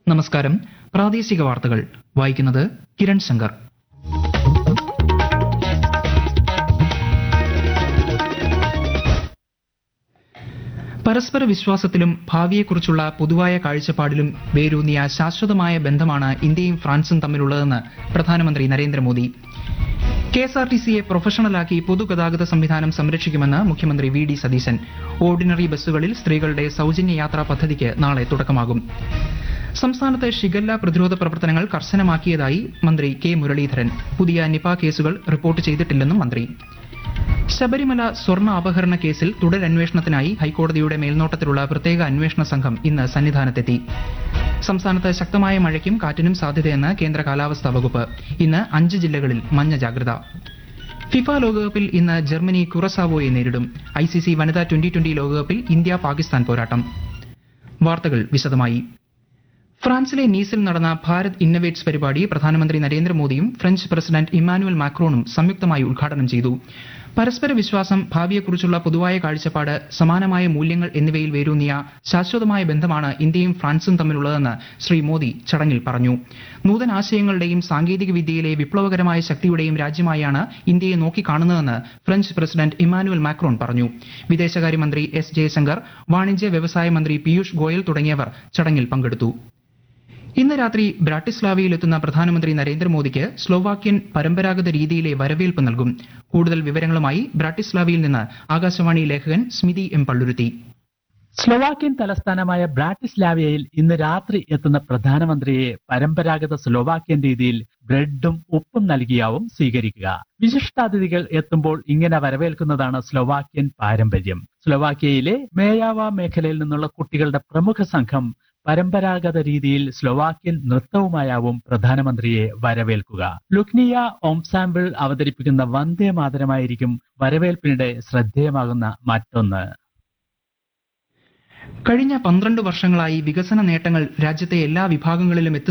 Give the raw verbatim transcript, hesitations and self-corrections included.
നമസ്കാരം. പ്രാദേശിക വാർത്തകൾ വായിക്കുന്നത് കിരൺ ശങ്കർ. പരസ്പര വിശ്വാസത്തിലും ഭാവിയെക്കുറിച്ചുള്ള പൊതുവായ കാഴ്ചപ്പാടിലും വേരൂന്നിയ ശാശ്വതമായ ബന്ധമാണ് ഇന്ത്യയും ഫ്രാൻസും തമ്മിലുള്ളതെന്ന് പ്രധാനമന്ത്രി Narendra Modi. K S R T സിയെ പ്രൊഫഷണലാക്കി പൊതുഗതാഗത സംവിധാനം സംരക്ഷിക്കുമെന്ന് മുഖ്യമന്ത്രി വി ഡി സതീശൻ. ഓർഡിനറി ബസ്സുകളിൽ സ്ത്രീകളുടെ സൌജന്യ യാത്രാ പദ്ധതിക്ക് നാളെ തുടക്കമാകും. സംസ്ഥാനത്ത് ഷിഗല്ല പ്രതിരോധ പ്രവർത്തനങ്ങൾ കർശനമാക്കിയതായി മന്ത്രി കെ മുരളീധരൻ. പുതിയ നിപ കേസുകൾ റിപ്പോർട്ട് ചെയ്തിട്ടില്ലെന്നും മന്ത്രി. ശബരിമല സ്വർണ്ണ അപഹരണ കേസിൽ തുടരന്വേഷണത്തിനായി ഹൈക്കോടതിയുടെ മേൽനോട്ടത്തിലുള്ള പ്രത്യേക അന്വേഷണ സംഘം ഇന്ന് സന്നിധാനത്തെത്തി. സംസ്ഥാനത്ത് ശക്തമായ മഴയ്ക്കും കാറ്റിനും സാധ്യതയെന്ന് കേന്ദ്ര കാലാവസ്ഥാ വകുപ്പ്. ഇന്ന് അഞ്ച് ജില്ലകളിൽ മഞ്ഞ ജാഗ്രത. ഫിഫ ലോകകപ്പിൽ ഇന്ന് ജർമ്മനി കുറസാവോയെ നേരിടും. ഐ സി സി വനിതാ ട്വന്റി ട്വന്റി ലോകകപ്പിൽ ഇന്ത്യ പാകിസ്ഥാൻ പോരാട്ടം. വാർത്തകൾ വിശദമായി. ഫ്രാൻസിലെ നീസിൽ നടന്ന ഭാരത് ഇന്നവേറ്റ്സ് പരിപാടി പ്രധാനമന്ത്രി നരേന്ദ്രമോദിയും ഫ്രഞ്ച് പ്രസിഡന്റ് ഇമ്മാനുവൽ മാക്രോണും സംയുക്തമായി ഉദ്ഘാടനം ചെയ്തു. പരസ്പര വിശ്വാസം, ഭാവിയെക്കുറിച്ചുള്ള പൊതുവായ കാഴ്ചപ്പാട്, സമാനമായ മൂല്യങ്ങൾ എന്നിവയിൽ വേരൂന്നിയ ശാശ്വതമായ ബന്ധമാണ് ഇന്ത്യയും ഫ്രാൻസും തമ്മിലുള്ളതെന്ന് ശ്രീ മോദി ചടങ്ങിൽ പറഞ്ഞു. നൂതനാശയങ്ങളുടെയും സാങ്കേതിക വിദ്യയിലെ വിപ്ലവകരമായ ശക്തിയുടെയും രാജ്യമായാണ് ഇന്ത്യയെ നോക്കിക്കാണുന്നതെന്ന് ഫ്രഞ്ച് പ്രസിഡന്റ് ഇമ്മാനുവൽ മാക്രോൺ പറഞ്ഞു. വിദേശകാര്യമന്ത്രി എസ് ജയശങ്കർ, വാണിജ്യ വ്യവസായ മന്ത്രി പീയൂഷ് ഗോയൽ തുടങ്ങിയവർ ചടങ്ങിൽ പങ്കെടുത്തു. ഇന്ന് രാത്രി ബ്രാട്ടിസ്ലാവയിലെത്തുന്ന പ്രധാനമന്ത്രി നരേന്ദ്രമോദിക്ക് സ്ലോവാക്യൻ പരമ്പരാഗത രീതിയിലെ വരവേൽപ്പ് നൽകും. കൂടുതൽ വിവരങ്ങളുമായി ബ്രാട്ടിസ്ലാവയിൽ നിന്ന് ആകാശവാണി ലേഖകൻ സ്മിതി എം പള്ളുരുത്തി. സ്ലോവാക്യൻ തലസ്ഥാനമായ ബ്രാട്ടിസ്ലാവയിൽ ഇന്ന് രാത്രി എത്തുന്ന പ്രധാനമന്ത്രിയെ പരമ്പരാഗത സ്ലോവാക്യൻ രീതിയിൽ ബ്രെഡും ഉപ്പും നൽകിയാവും സ്വീകരിക്കുക. വിശിഷ്ടാതിഥികൾ എത്തുമ്പോൾ ഇങ്ങനെ വരവേൽക്കുന്നതാണ് സ്ലോവാക്യൻ പാരമ്പര്യം. സ്ലോവാക്യയിലെ മേയാവ മേഖലയിൽ നിന്നുള്ള കുട്ടികളുടെ പ്രമുഖ സംഘം പരമ്പരാഗത രീതിയിൽ സ്ലോവാക്യൻ നൃത്തവുമായാവും പ്രധാനമന്ത്രിയെ വരവേൽക്കുക. ലുക്നിയ ഓംസാമ്പിൾ അവതരിപ്പിക്കുന്ന വന്ദേ മാതരമായിരിക്കും വരവേൽപ്പിനിടെ ശ്രദ്ധേയമാകുന്ന മറ്റൊന്ന്. കഴിഞ്ഞ പന്ത്രണ്ട് വർഷങ്ങളായി വികസന നേട്ടങ്ങൾ രാജ്യത്തെ എല്ലാ വിഭാഗങ്ങളിലും എത്തുന്നു